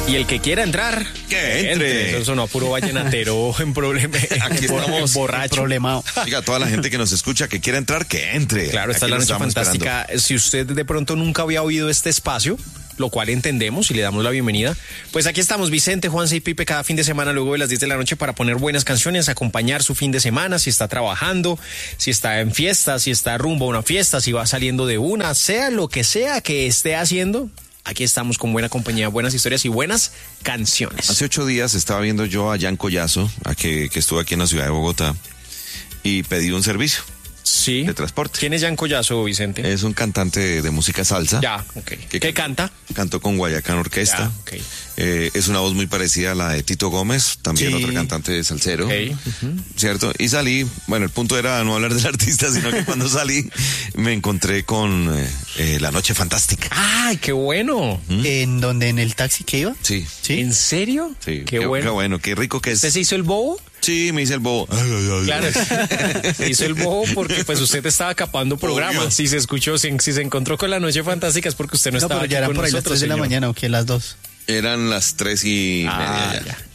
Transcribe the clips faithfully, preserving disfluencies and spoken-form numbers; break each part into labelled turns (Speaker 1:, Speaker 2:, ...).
Speaker 1: Y el que quiera entrar,
Speaker 2: que entre.
Speaker 1: Eso sonó a puro vallenatero en problema.
Speaker 2: Aquí estamos
Speaker 1: borracho.
Speaker 3: Problemado.
Speaker 2: Diga, toda la gente que nos escucha que quiera entrar, que entre.
Speaker 1: Claro, esta es
Speaker 2: Aquí
Speaker 1: la
Speaker 2: lo
Speaker 1: noche
Speaker 2: estamos
Speaker 1: fantástica.
Speaker 2: esperando.
Speaker 1: Si usted de pronto nunca había oído este espacio, lo cual entendemos y le damos la bienvenida, pues aquí estamos Vicente, Juanse y Pipe cada fin de semana luego de las diez de la noche para poner buenas canciones, acompañar su fin de semana, si está trabajando, si está en fiesta, si está rumbo a una fiesta, si va saliendo de una, sea lo que sea que esté haciendo. Aquí estamos con buena compañía, buenas historias y buenas canciones.
Speaker 2: Hace ocho días estaba viendo yo a Jan Collazo, a que, que estuvo aquí en la ciudad de Bogotá, y pedí un servicio
Speaker 1: Sí.
Speaker 2: de transporte.
Speaker 1: ¿Quién es Jan Collazo, Vicente?
Speaker 2: Es un cantante de, de música salsa.
Speaker 1: Ya, ok.
Speaker 2: ¿Qué
Speaker 1: ¿Qué canta?
Speaker 2: Cantó con Guayacán Orquesta.
Speaker 1: Ya, ok.
Speaker 2: Eh, es una voz muy parecida a la de Tito Gómez, también
Speaker 3: Sí.
Speaker 2: otro cantante de salsero.
Speaker 1: Ok.
Speaker 2: ¿Cierto? Y salí, bueno, el punto era no hablar del artista, sino que cuando salí me encontré con eh, eh, La Noche Fantástica.
Speaker 1: ¡Ay, qué bueno!
Speaker 3: ¿En donde en el taxi que iba?
Speaker 2: Sí,
Speaker 3: Sí.
Speaker 1: ¿En serio?
Speaker 2: sí.
Speaker 1: Qué, bueno.
Speaker 2: Qué bueno, qué rico que es.
Speaker 1: ¿Usted se hizo el bobo?
Speaker 2: Sí, me hice el bobo. Ay, ay, ay,
Speaker 1: Claro,
Speaker 2: ay.
Speaker 1: se hizo el bobo porque pues usted estaba capando programas.
Speaker 2: Obvio.
Speaker 1: Si se escuchó, si, si se encontró con La Noche Fantástica es porque usted no,
Speaker 3: No,
Speaker 1: estaba
Speaker 3: pero
Speaker 1: aquí
Speaker 3: ya eran
Speaker 1: con
Speaker 3: por ahí las
Speaker 1: nosotros,
Speaker 3: tres de la
Speaker 1: señor.
Speaker 3: mañana, o que las dos.
Speaker 2: Eran las tres y
Speaker 1: Ah,
Speaker 2: media ya.
Speaker 1: ya.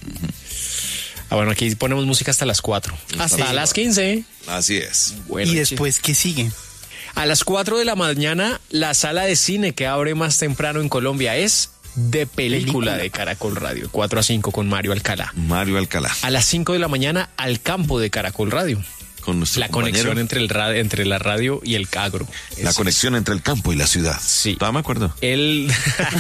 Speaker 1: Ah, bueno, aquí ponemos música hasta las cuatro. Hasta
Speaker 2: las
Speaker 1: las quince.
Speaker 2: Así es.
Speaker 1: Bueno,
Speaker 3: Y después, ¿qué sigue?
Speaker 1: a las cuatro de la mañana, la sala de cine que abre más temprano en Colombia es de película,
Speaker 3: Película.
Speaker 1: de Caracol Radio. cuatro a cinco con Mario Alcalá.
Speaker 2: Mario Alcalá,
Speaker 1: A las cinco de la mañana, al campo de Caracol Radio.
Speaker 2: con nuestro
Speaker 1: La
Speaker 2: compañero.
Speaker 1: conexión entre, el ra- entre la radio y el agro.
Speaker 2: La
Speaker 1: Es-
Speaker 2: conexión entre el campo y la ciudad.
Speaker 1: Sí.
Speaker 2: Todavía me acuerdo.
Speaker 1: El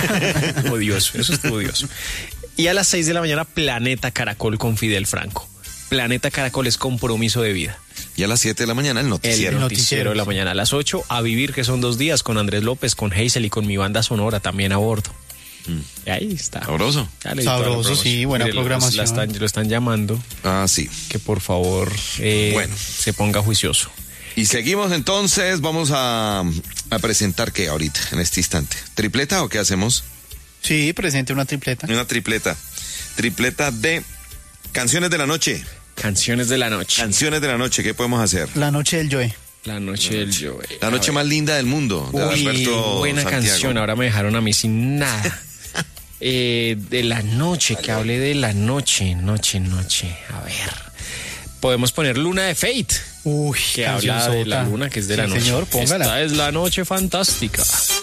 Speaker 1: odioso, eso es odioso. Y a las seis de la mañana, Planeta Caracol con Fidel Franco. Planeta Caracol es compromiso de vida.
Speaker 2: Y a las siete de la mañana el
Speaker 1: El
Speaker 2: noticiero.
Speaker 1: noticiero de la mañana. A las ocho, A Vivir, que son dos días, con Andrés López, con Hazel y con mi banda sonora también a bordo. Y ahí está.
Speaker 2: Sabroso.
Speaker 1: Ya le di toda la
Speaker 3: Sabroso,
Speaker 1: promoción.
Speaker 3: sí, buena
Speaker 1: Mire, lo-
Speaker 3: programación.
Speaker 1: la están- lo están llamando,
Speaker 2: Ah, sí.
Speaker 1: que por favor eh,
Speaker 2: Bueno.
Speaker 1: se ponga juicioso.
Speaker 2: Y seguimos entonces, vamos a, a presentar qué ahorita, en este instante. ¿Tripleta o qué hacemos?
Speaker 3: Sí, presente una tripleta.
Speaker 2: Una tripleta. Tripleta de canciones de la noche.
Speaker 1: Canciones de la noche.
Speaker 2: Canciones de la noche, ¿qué podemos hacer?
Speaker 3: La noche del Joe.
Speaker 1: La noche del Joe.
Speaker 2: La noche
Speaker 1: A ver.
Speaker 2: más linda del mundo, de
Speaker 1: Uy,
Speaker 2: Alberto
Speaker 1: buena
Speaker 2: Santiago.
Speaker 1: canción. Ahora me dejaron a mí sin nada. Eh, de la noche, que hable de la noche, noche, noche. A ver. Podemos poner Luna de Fate,
Speaker 3: Uy,
Speaker 1: que habla de la luna, que es de la
Speaker 3: Sí,
Speaker 1: noche.
Speaker 3: señor, póngala.
Speaker 1: Esta es la noche fantástica.